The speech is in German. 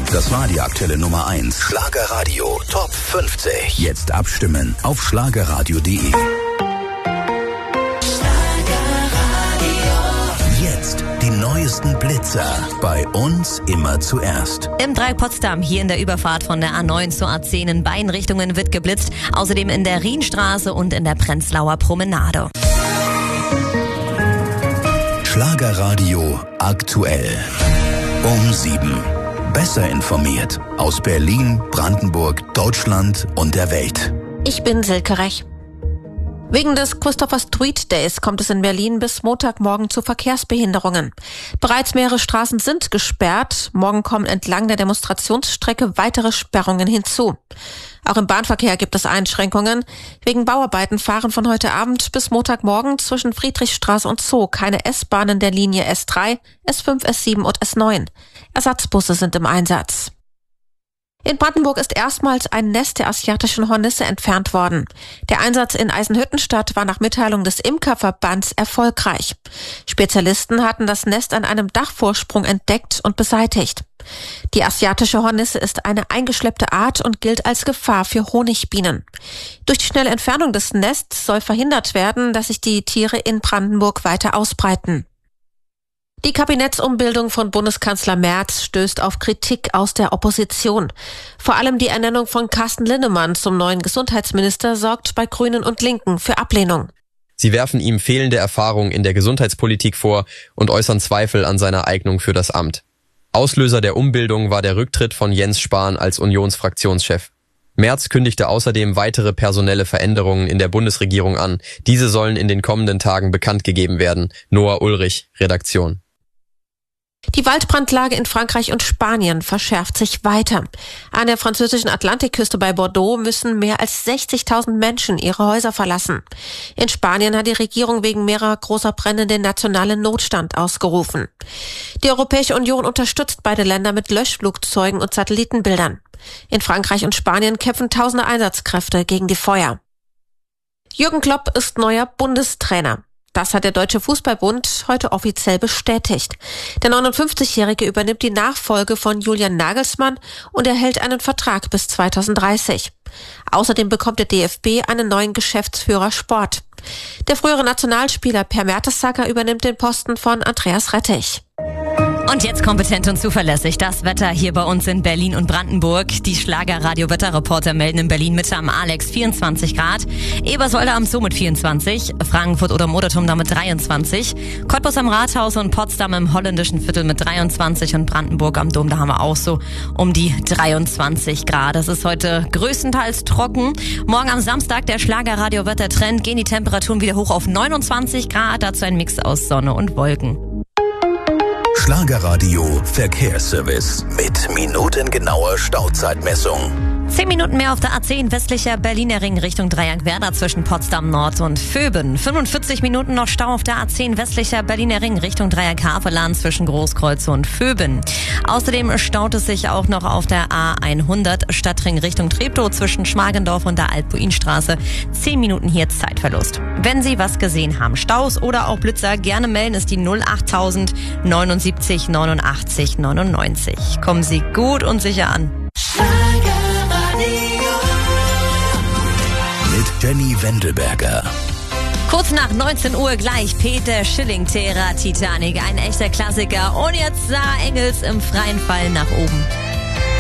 Das war die aktuelle Nummer 1. Schlagerradio Top 50. Jetzt abstimmen auf schlagerradio.de. Jetzt die neuesten Blitzer. Bei uns immer zuerst. Im Dreieck Potsdam, hier in der Überfahrt von der A9 zur A10 in beiden Richtungen wird geblitzt. Außerdem in der Rienstraße und in der Prenzlauer Promenade. Schlagerradio aktuell. Um 7. Besser informiert. Aus Berlin, Brandenburg, Deutschland und der Welt. Ich bin Silke Rech. Wegen des Christopher Street Days kommt es in Berlin bis Montagmorgen zu Verkehrsbehinderungen. Bereits mehrere Straßen sind gesperrt. Morgen kommen entlang der Demonstrationsstrecke weitere Sperrungen hinzu. Auch im Bahnverkehr gibt es Einschränkungen. Wegen Bauarbeiten fahren von heute Abend bis Montagmorgen zwischen Friedrichstraße und Zoo keine S-Bahnen der Linie S3, S5, S7 und S9. Ersatzbusse sind im Einsatz. In Brandenburg ist erstmals ein Nest der asiatischen Hornisse entfernt worden. Der Einsatz in Eisenhüttenstadt war nach Mitteilung des Imkerverbands erfolgreich. Spezialisten hatten das Nest an einem Dachvorsprung entdeckt und beseitigt. Die asiatische Hornisse ist eine eingeschleppte Art und gilt als Gefahr für Honigbienen. Durch die schnelle Entfernung des Nests soll verhindert werden, dass sich die Tiere in Brandenburg weiter ausbreiten. Die Kabinettsumbildung von Bundeskanzler Merz stößt auf Kritik aus der Opposition. Vor allem die Ernennung von Carsten Linnemann zum neuen Gesundheitsminister sorgt bei Grünen und Linken für Ablehnung. Sie werfen ihm fehlende Erfahrung in der Gesundheitspolitik vor und äußern Zweifel an seiner Eignung für das Amt. Auslöser der Umbildung war der Rücktritt von Jens Spahn als Unionsfraktionschef. Merz kündigte außerdem weitere personelle Veränderungen in der Bundesregierung an. Diese sollen in den kommenden Tagen bekannt gegeben werden. Noah Ulrich, Redaktion. Die Waldbrandlage in Frankreich und Spanien verschärft sich weiter. An der französischen Atlantikküste bei Bordeaux müssen mehr als 60.000 Menschen ihre Häuser verlassen. In Spanien hat die Regierung wegen mehrerer großer Brände den nationalen Notstand ausgerufen. Die Europäische Union unterstützt beide Länder mit Löschflugzeugen und Satellitenbildern. In Frankreich und Spanien kämpfen tausende Einsatzkräfte gegen die Feuer. Jürgen Klopp ist neuer Bundestrainer. Das hat der Deutsche Fußballbund heute offiziell bestätigt. Der 59-Jährige übernimmt die Nachfolge von Julian Nagelsmann und erhält einen Vertrag bis 2030. Außerdem bekommt der DFB einen neuen Geschäftsführer Sport. Der frühere Nationalspieler Per Mertesacker übernimmt den Posten von Andreas Rettich. Und jetzt kompetent und zuverlässig das Wetter hier bei uns in Berlin und Brandenburg. Die Schlagerradio-Wetterreporter melden in Berlin-Mitte am Alex 24 Grad, Ebersolde am Zoo mit 24, Frankfurt oder Modertum da mit 23, Cottbus am Rathaus und Potsdam im holländischen Viertel mit 23 und Brandenburg am Dom, da haben wir auch so um die 23 Grad. Es ist heute größtenteils trocken. Morgen am Samstag der Schlagerradio-Wettertrend, gehen die Temperaturen wieder hoch auf 29 Grad, dazu ein Mix aus Sonne und Wolken. Schlagerradio Verkehrsservice mit minutengenauer Stauzeitmessung. 10 Minuten mehr auf der A10 westlicher Berliner Ring Richtung Dreieck-Werder zwischen Potsdam Nord und Vöben. 45 Minuten noch Stau auf der A10 westlicher Berliner Ring Richtung Dreieck-Havelland zwischen Großkreuz und Vöben. Außerdem staut es sich auch noch auf der A100 Stadtring Richtung Treptow zwischen Schmargendorf und der Alt-Puin-Straße. 10 Minuten hier Zeitverlust. Wenn Sie was gesehen haben, Staus oder auch Blitzer, gerne melden, ist die 08000 79 89 99. Kommen Sie gut und sicher an. Mit Jenny Wendelberger. Kurz nach 19 Uhr gleich Peter Schilling, Terra Titanic, ein echter Klassiker. Und jetzt Sarah Engels im freien Fall nach oben.